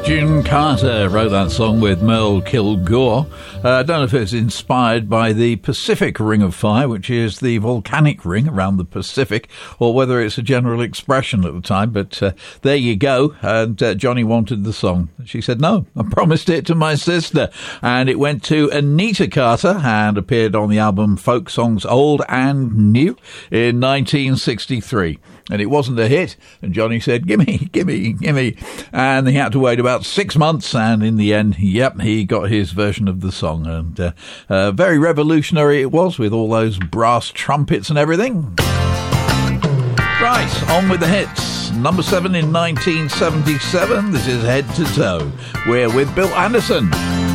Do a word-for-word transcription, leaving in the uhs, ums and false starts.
June Carter wrote that song with Merle Kilgore. Uh, I don't know if it's inspired by the Pacific Ring of Fire, which is the volcanic ring around the Pacific, or whether it's a general expression at the time, but uh, there you go. And uh, Johnny wanted the song. She said, no, I promised it to my sister. And it went to Anita Carter and appeared on the album Folk Songs Old and New in nineteen sixty-three. And it wasn't a hit, and Johnny said, gimme, gimme, gimme. And he had to wait about six months, and in the end, yep, he got his version of the song. And uh, uh, very revolutionary it was, with all those brass trumpets and everything. Right, on with the hits. Number seven in nineteen seventy-seven, this is Head to Toe. We're with Bill Anderson.